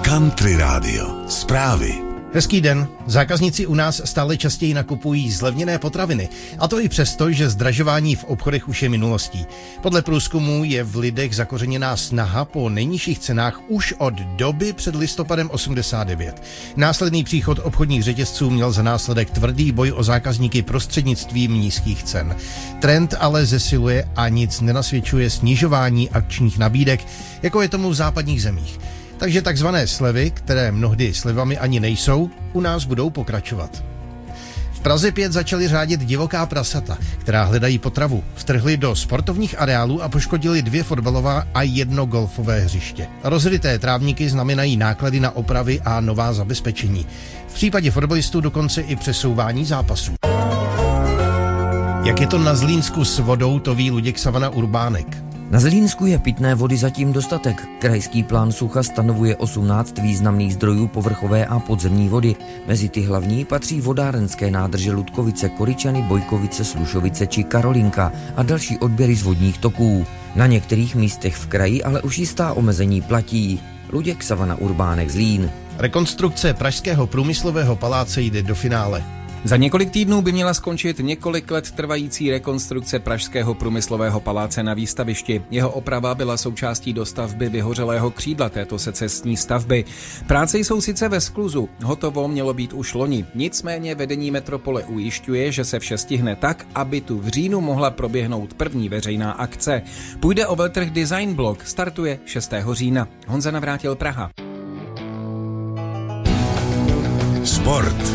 Country Radio. Zprávy. Hezký den. Zákazníci u nás stále častěji nakupují zlevněné potraviny. A to i přesto, že zdražování v obchodech už je minulostí. Podle průzkumu je v lidech zakořeněná snaha po nejnižších cenách už od doby před listopadem 89. Následný příchod obchodních řetězců měl za následek tvrdý boj o zákazníky prostřednictvím nízkých cen. Trend ale zesiluje a nic nenasvědčuje snižování akčních nabídek, jako je tomu v západních zemích. Takže takzvané slevy, které mnohdy slevami ani nejsou, u nás budou pokračovat. V Praze 5 začali řádit divoká prasata, která hledají potravu. Vtrhli do sportovních areálů a poškodili 2 fotbalová a 1 golfové hřiště. Rozryté trávníky znamenají náklady na opravy a nová zabezpečení. V případě fotbalistů dokonce i přesouvání zápasů. Jak je to na Zlínsku s vodou, to ví Luděk Savana Urbánek. Na Zlínsku je pitné vody zatím dostatek. Krajský plán sucha stanovuje 18 významných zdrojů povrchové a podzemní vody. Mezi ty hlavní patří vodárenské nádrže Ludkovice, Koryčany, Bojkovice, Slušovice či Karolinka a další odběry z vodních toků. Na některých místech v kraji ale už jistá omezení platí. Luděk Savana Urbánek, Zlín. Rekonstrukce pražského průmyslového paláce jde do finále. Za několik týdnů by měla skončit několik let trvající rekonstrukce pražského průmyslového paláce na Výstavišti. Jeho oprava byla součástí dostavby vyhořelého křídla této secesní stavby. Práce jsou sice ve skluzu, hotovo mělo být už loni. Nicméně vedení metropole ujišťuje, že se vše stihne tak, aby tu v říjnu mohla proběhnout první veřejná akce. Půjde o veltrh Design Block, startuje 6. října. Honza Navrátil, Praha. Sport.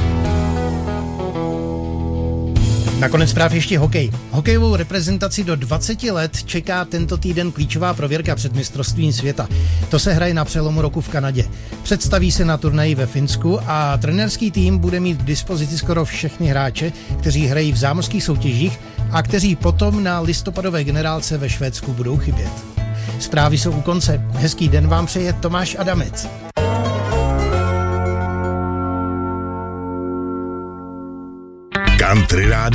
Nakonec zpráv ještě hokej. Hokejovou reprezentaci do 20 let čeká tento týden klíčová prověrka před mistrovstvím světa. To se hraje na přelomu roku v Kanadě. Představí se na turnaji ve Finsku a trenérský tým bude mít k dispozici skoro všechny hráče, kteří hrají v zámořských soutěžích a kteří potom na listopadové generálce ve Švédsku budou chybět. Zprávy jsou u konce. Hezký den vám přeje Tomáš Adamec. Country Radio.